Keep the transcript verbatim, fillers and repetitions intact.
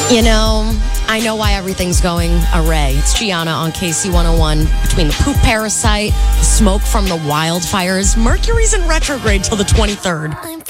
You know, I know why everything's going array. It's Gianna on K C one oh one. Between the poop parasite, the smoke from the wildfires, Mercury's in retrograde till the twenty-third.